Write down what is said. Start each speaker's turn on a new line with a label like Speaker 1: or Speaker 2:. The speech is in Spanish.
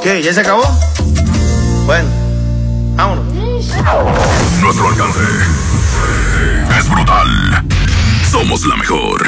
Speaker 1: ¿Qué? ¿Ya se acabó? Bueno, vámonos.
Speaker 2: Nuestro alcance es brutal. Somos la mejor.